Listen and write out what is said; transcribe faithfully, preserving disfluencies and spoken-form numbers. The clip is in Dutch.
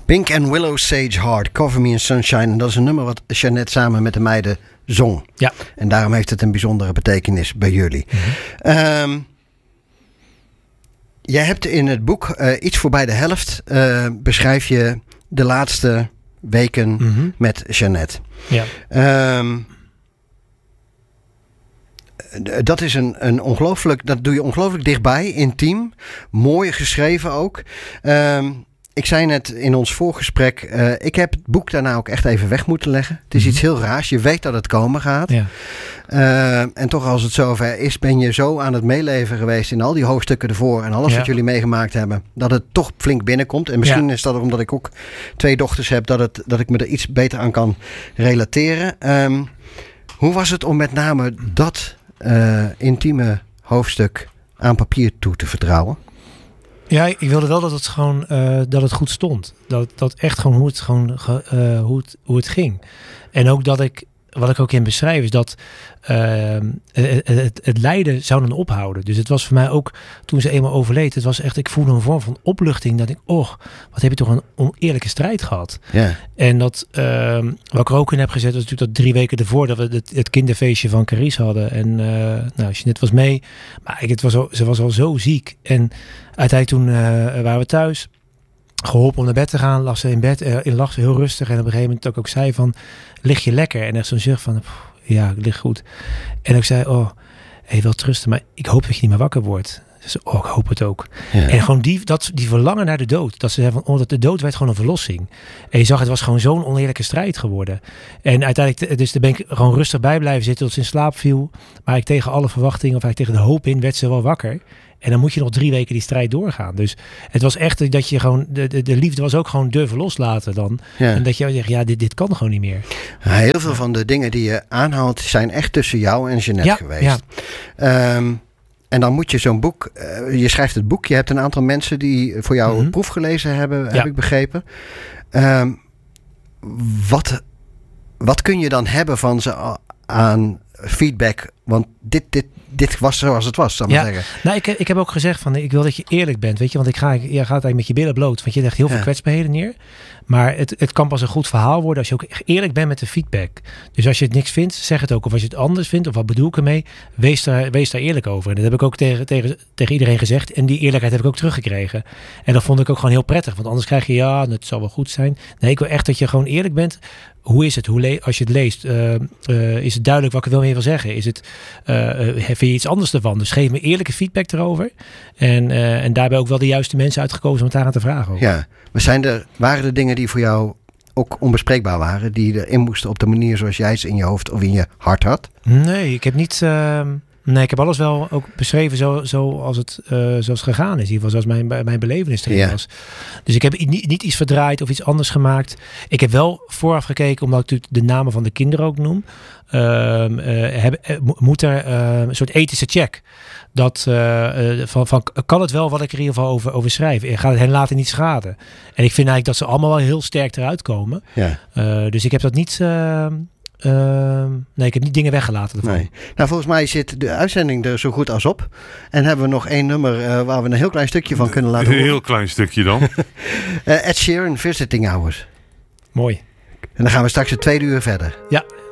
Pink and Willow Sage Heart, Cover Me in Sunshine. En dat is een nummer wat Jeanette samen met de meiden zong. Ja. En daarom heeft het een bijzondere betekenis bij jullie. Mm-hmm. Um, jij hebt in het boek uh, iets voorbij de helft uh, beschrijf je de laatste weken mm-hmm. met Jeanette. Ja. Um, dat is een, een ongelooflijk, dat doe je ongelooflijk dichtbij, intiem, mooi geschreven ook. Um, Ik zei net in ons voorgesprek, uh, ik heb het boek daarna ook echt even weg moeten leggen. Het is mm-hmm. iets heel raars. Je weet dat het komen gaat. Ja. Uh, en toch als het zover is, ben je zo aan het meeleven geweest in al die hoofdstukken ervoor en alles ja. wat jullie meegemaakt hebben, dat het toch flink binnenkomt. En misschien ja. is dat omdat ik ook twee dochters heb, dat, het, dat ik me er iets beter aan kan relateren. Um, hoe was het om met name dat uh, intieme hoofdstuk aan papier toe te vertrouwen? Ja, ik wilde wel dat het gewoon uh, dat het goed stond. Dat, dat echt gewoon hoe het gewoon uh, hoe het, hoe het ging. En ook dat ik, wat ik ook in beschrijf, is dat uh, het, het, het lijden zou dan ophouden. Dus het was voor mij ook, toen ze eenmaal overleed, het was echt, ik voelde een vorm van opluchting. Dat ik, och, wat heb je toch een oneerlijke strijd gehad. Yeah. En dat, uh, wat ik er ook in heb gezet, was natuurlijk dat drie weken ervoor, dat we het, het kinderfeestje van Carice hadden. En uh, nou, Jeanette was mee. Maar ik, het was al, ze was al zo ziek. En uiteindelijk toen uh, waren we thuis. Geholpen om naar bed te gaan, lag ze in bed, uh, lag ze heel rustig. En op een gegeven moment ook, ook zei van, lig je lekker? En echt zo'n zucht van, pff, ja, ik lig goed. En ik zei, oh, hey, wel trusten, maar ik hoop dat je niet meer wakker wordt. Ze zei, oh, ik hoop het ook. Ja. En gewoon die, dat, die verlangen naar de dood. Dat ze zei van, oh, dat de dood werd gewoon een verlossing. En je zag, het was gewoon zo'n oneerlijke strijd geworden. En uiteindelijk, dus daar ben ik gewoon rustig bij blijven zitten tot ze in slaap viel. Maar ik tegen alle verwachtingen, of eigenlijk tegen de hoop in, werd ze wel wakker. En dan moet je nog drie weken die strijd doorgaan. Dus het was echt dat je gewoon, de, de, de liefde was ook gewoon durven loslaten dan. Ja. En dat je zegt, ja, dit, dit kan gewoon niet meer. Ja, heel veel van de dingen die je aanhaalt zijn echt tussen jou en Jeanette ja, geweest. Ja. Um, en dan moet je zo'n boek, uh, je schrijft het boek, je hebt een aantal mensen die voor jou mm-hmm. proef gelezen hebben, heb ja. ik begrepen. Um, wat, wat kun je dan hebben van ze aan feedback? Want dit, dit, dit was zoals het was, zal ik ja. maar zeggen. Nou, ik, ik heb ook gezegd van, ik wil dat je eerlijk bent, weet je, want ik ga, je gaat eigenlijk met je billen bloot, want je legt heel veel ja. kwetsbaarheden neer. Maar het, het kan pas een goed verhaal worden als je ook eerlijk bent met de feedback. Dus als je het niks vindt, zeg het ook. Of als je het anders vindt, of wat bedoel ik ermee, wees daar, wees daar eerlijk over. En dat heb ik ook tegen, tegen, tegen iedereen gezegd. En die eerlijkheid heb ik ook teruggekregen. En dat vond ik ook gewoon heel prettig. Want anders krijg je, ja, het zal wel goed zijn. Nee, ik wil echt dat je gewoon eerlijk bent. Hoe is het? Hoe le- als je het leest, uh, uh, is het duidelijk wat ik er wel mee wil zeggen? Is het, uh, uh, vind je iets anders ervan? Dus geef me eerlijke feedback erover. En, uh, en daarbij ook wel de juiste mensen uitgekozen om het daar aan te vragen. Ook. Ja, maar zijn er, waren er dingen die voor jou ook onbespreekbaar waren? Die erin moesten op de manier zoals jij ze in je hoofd of in je hart had? Nee, ik heb niet... Uh, Nee, ik heb alles wel ook beschreven zo, zo als het uh, zoals het gegaan is. In ieder geval zoals mijn, mijn belevenis erin ja. was. Dus ik heb niet, niet iets verdraaid of iets anders gemaakt. Ik heb wel vooraf gekeken, omdat ik natuurlijk de namen van de kinderen ook noem. Uh, uh, heb, uh, moet er uh, een soort ethische check. Dat uh, uh, van, van kan het wel wat ik er in ieder geval over, over schrijf? Gaat het hen later niet schaden? En ik vind eigenlijk dat ze allemaal wel heel sterk eruit komen. Ja. Uh, dus ik heb dat niet... Uh, Uh, nee, ik heb niet dingen weggelaten ervan. Nee. Nou, volgens mij zit de uitzending er zo goed als op. En hebben we nog één nummer uh, waar we een heel klein stukje van kunnen laten horen. Een heel klein stukje dan. uh, Ed Sheeran, Visiting Hours. Mooi. En dan gaan we straks het tweede uur verder. Ja.